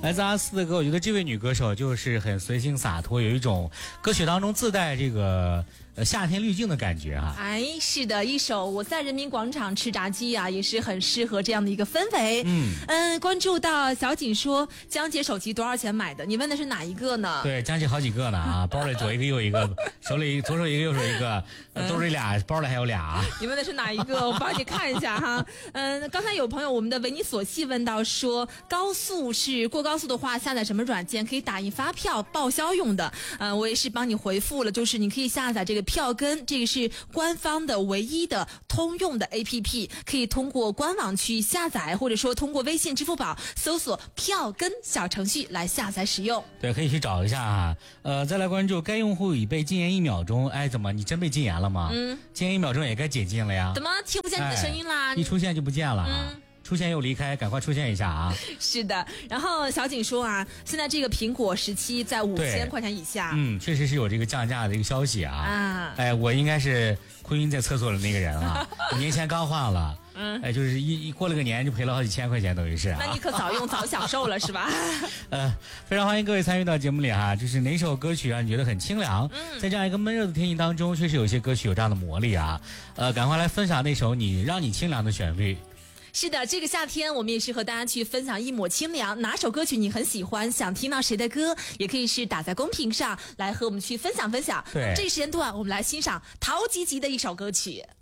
来自阿斯的歌，我觉得这位女歌手就是很随性洒脱，有一种歌曲当中自带这个夏天滤镜的感觉啊。 哎，是的，一首我在人民广场吃炸鸡啊，也是很适合这样的一个氛围。关注到小景说江姐手机多少钱买的？你问的是哪一个呢？ 对，江姐好几个呢啊，包里左一个右一个，手里左手一个右手一个，兜里俩，包里还有俩。 你问的是哪一个？我帮你看一下哈。刚才有朋友我们的维尼索系问到说，高速是过高速的话，下载什么软件可以打印发票报销用的？我也是帮你回复了，就是你可以下载这个票根，这个是官方的唯一的通用的 APP， 可以通过官网去下载，或者说通过微信、支付宝搜索票根小程序来下载使用。 对，可以去找一下啊。再来关注该用户已被禁言1秒钟。哎，怎么你真被禁言了吗？禁言1秒钟也该解禁了呀。 怎么听不见你的声音啦？ 一出现就不见了啊。出现又离开，赶快出现一下啊！ 是的，然后小景说啊，现在这个苹果17在5000块钱以下。 确实是有这个降价的一个消息啊。哎，我应该是哭晕在厕所的那个人啊。我年前刚换了，哎，就是一过了个年就赔了好几千块钱，等于是啊。 那你可早用早享受了是吧？ 非常欢迎各位参与到节目里哈。就是哪首歌曲让你觉得很清凉？在这样一个闷热的天气当中，确实有些歌曲有这样的魔力啊。赶快来分享那首让你清凉的旋律。 是的，这个夏天我们也是和大家去分享一抹清凉。哪首歌曲你很喜欢，想听到谁的歌，也可以是打在公屏上来和我们去分享分享。 对， 这个时间段我们来欣赏陶吉吉的一首歌曲。